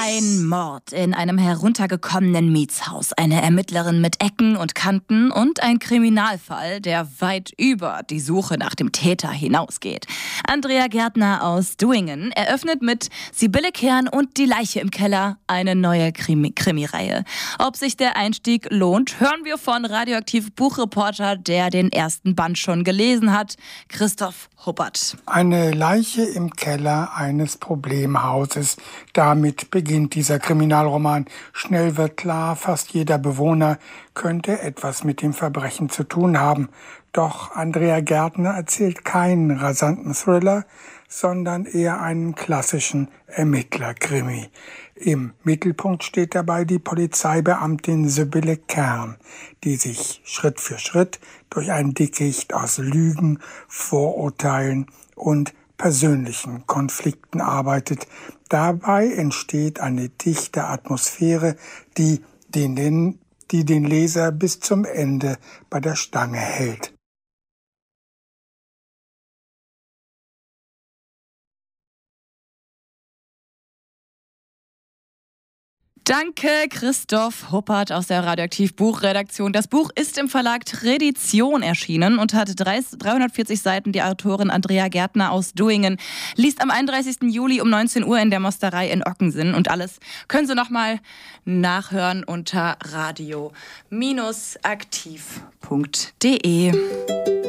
Ein Mord in einem heruntergekommenen Mietshaus, eine Ermittlerin mit Ecken und Kanten und ein Kriminalfall, der weit über die Suche nach dem Täter hinausgeht. Andrea Gärtner aus Duingen eröffnet mit Sibylle Kern und die Leiche im Keller eine neue Krimireihe. Ob sich der Einstieg lohnt, hören wir von Radioaktiv-Buchreporter, der den ersten Band schon gelesen hat, Christoph Huppert. Eine Leiche im Keller eines Problemhauses. Damit beginnt dieser Kriminalroman. Schnell wird klar, fast jeder Bewohner könnte etwas mit dem Verbrechen zu tun haben. Doch Andrea Gärtner erzählt keinen rasanten Thriller, sondern eher einen klassischen Ermittlerkrimi. Im Mittelpunkt steht dabei die Polizeibeamtin Sibylle Kern, die sich Schritt für Schritt durch ein Dickicht aus Lügen, Vorurteilen und persönlichen Konflikten arbeitet. Dabei entsteht eine dichte Atmosphäre, die den Leser bis zum Ende bei der Stange hält. Danke, Christoph Huppert aus der Radioaktiv-Buchredaktion. Das Buch ist im Verlag Tradition erschienen und hat 340 Seiten. Die Autorin Andrea Gärtner aus Duingen liest am 31. Juli um 19 Uhr in der Mosterei in Ockensen. Und alles können Sie nochmal nachhören unter radio-aktiv.de.